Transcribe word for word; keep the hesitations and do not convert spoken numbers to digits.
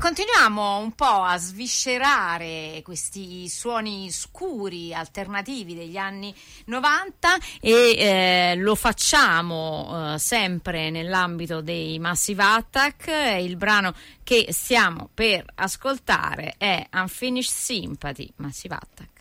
continuiamo un po' a sviscerare questi suoni scuri alternativi degli anni novanta e eh, lo facciamo eh, sempre nell'ambito dei Massive Attack. Il brano che stiamo per ascoltare è Unfinished Sympathy, Massive Attack.